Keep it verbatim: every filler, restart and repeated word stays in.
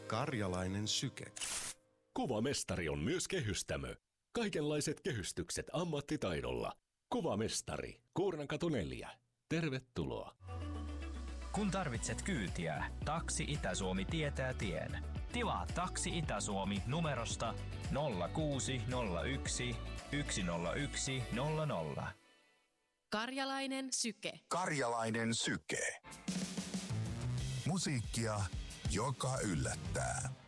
Karjalainen syke. Kuvamestari on myös kehystämö. Kaikenlaiset kehystykset ammattitaidolla. Kuvamestari, Kuurnankatu neljä. Tervetuloa. Kun tarvitset kyytiä, Taksi Itä-Suomi tietää tien. Tilaa Taksi Itä-Suomi numerosta nolla kuusi nolla yksi yksi nolla yksi nolla nolla. Karjalainen syke. Karjalainen syke. Musiikkia, joka yllättää.